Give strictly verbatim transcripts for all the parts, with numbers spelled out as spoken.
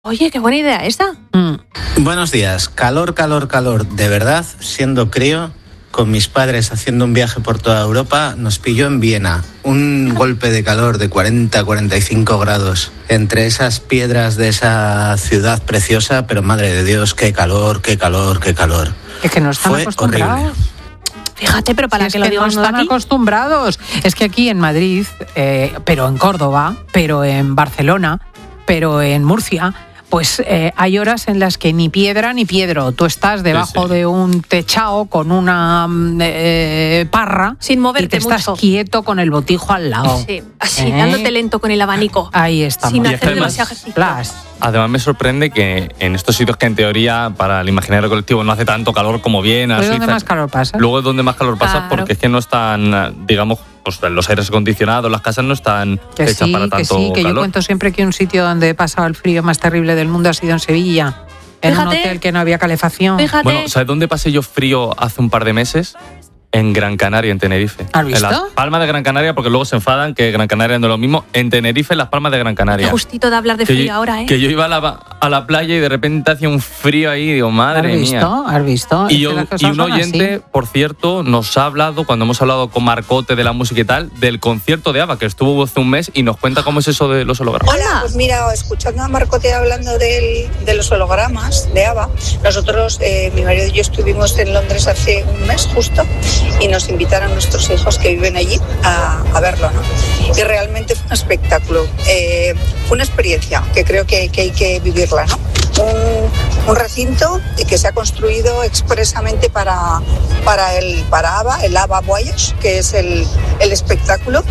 Oye, qué buena idea esa. Mm. Buenos días. Calor, calor, calor. De verdad, siendo crío, con mis padres haciendo un viaje por toda Europa, nos pilló en Viena. Un golpe de calor de cuarenta a cuarenta y cinco grados. Entre esas piedras de esa ciudad preciosa, pero madre de Dios, qué calor, qué calor, qué calor. Es que no están Fue acostumbrados. horrible. Fíjate, pero para Si que es lo que digo no están aquí. acostumbrados. Es que aquí en Madrid, eh, pero en Córdoba, pero en Barcelona, pero en Murcia, pues eh, hay horas en las que ni piedra ni piedro. Tú estás debajo Sí, sí. de un techao con una eh, parra Sin moverte y te estás mucho. quieto con el botijo al lado. Sí, así, ¿Eh? dándote lento con el abanico. Ahí estamos. Sin Y es que hacer además- demasiado ejercicio. Plas. Además me sorprende que en estos sitios que en teoría para el imaginario colectivo no hace tanto calor como Viena, ¿Pues dónde Suiza, más calor pasa? luego es donde más calor pasa Claro. porque es que no están, digamos, pues los aires acondicionados, las casas no están Que hechas sí, para que tanto sí, que yo calor. cuento siempre que un sitio donde he pasado el frío más terrible del mundo ha sido en Sevilla. En un Fíjate. hotel que no había calefacción. Fíjate. Bueno, ¿sabes dónde pasé yo frío hace un par de meses? En Gran Canaria, en Tenerife. ¿Has visto? En Las Palmas de Gran Canaria, porque luego se enfadan que Gran Canaria no es lo mismo. En Tenerife, en Las Palmas de Gran Qué Canaria. gustito de hablar de Que frío yo, ahora, ¿eh? que yo iba a la, a la playa y de repente hacía un frío ahí y digo, ¿Has madre visto? mía. ¿Has visto? Es Y, que yo- las y cosas un son oyente, así. por cierto, nos ha hablado, cuando hemos hablado con Marcote de la música y tal, del concierto de ABBA, que estuvo hace un mes y nos cuenta cómo es eso de los hologramas. Hola. Hola, pues mira, escuchando a Marcote hablando del- de los hologramas de ABBA, nosotros, eh, mi marido y yo estuvimos en Londres hace un mes justo y nos invitaron nuestros hijos que viven allí a, a verlo, ¿no? Y realmente fue un espectáculo, eh, fue una experiencia que creo que, que hay que vivirla, ¿no? Un, un recinto que se ha construido expresamente para, para, el, para ABBA, el ABBA Voyage, que es el, el espectáculo.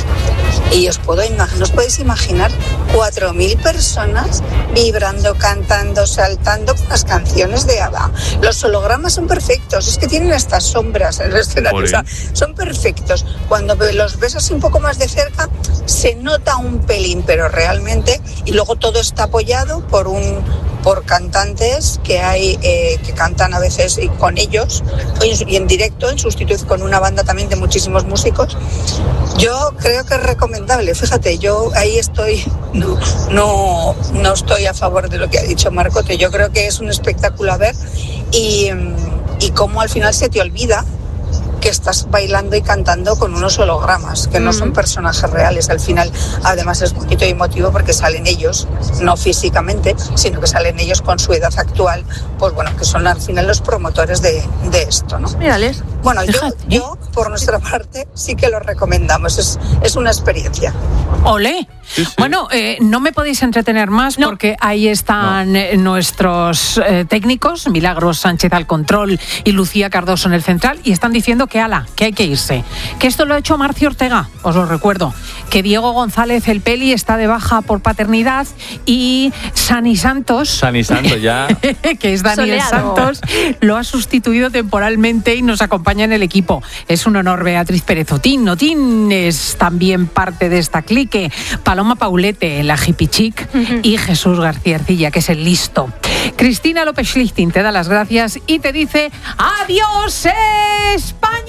Y os puedo imaginar, os podéis imaginar cuatro mil personas vibrando, cantando, saltando con las canciones de ABBA. Los hologramas son perfectos, es que tienen estas sombras en el escenario, o sea, son perfectos. Cuando los ves así un poco más de cerca, se nota un pelín, pero realmente, y luego todo está apoyado por un por cantantes que hay eh, que cantan a veces y con ellos y en directo, en sustitución con una banda también de muchísimos músicos. Yo creo que es recomendable, fíjate, yo ahí estoy, no, no, no estoy a favor de lo que ha dicho Marcote, yo creo que es un espectáculo a ver y, y cómo al final se te olvida que estás bailando y cantando con unos hologramas, que no son personajes reales. Al final, además, es bonito y emotivo porque salen ellos, no físicamente, sino que salen ellos con su edad actual, pues bueno, que son al final los promotores de, de esto, ¿no? Mírales. Bueno, yo, Fíjate. yo, por nuestra parte, sí que lo recomendamos, es, es una experiencia. ¡Olé! Sí, sí. Bueno, eh, no me podéis entretener más No. porque ahí están eh, nuestros eh, técnicos, Milagros Sánchez al control y Lucía Cardoso en el central, y están diciendo que ala, que hay que irse. Que esto lo ha hecho Marcio Ortega, os lo recuerdo. Que Diego González, el Peli, está de baja por paternidad y Sani Santos, San y Santo ya. que es Daniel Soleado. Santos, lo ha sustituido temporalmente y nos acompaña en el equipo. Es un honor, Beatriz Pérez Otín. Otín es también parte de esta clique. Paloma Paulete, la hippie-chic, y Jesús García Arcilla, que es el listo. Cristina López Schlichting te da las gracias y te dice ¡adiós, España!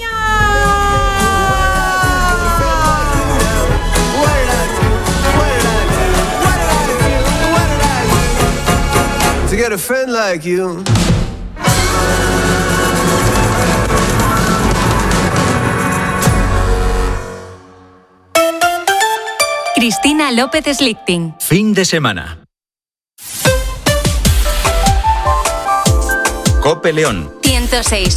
To get a friend like you. Cristina López Schlichting. Fin de semana. COPE León. ciento seis.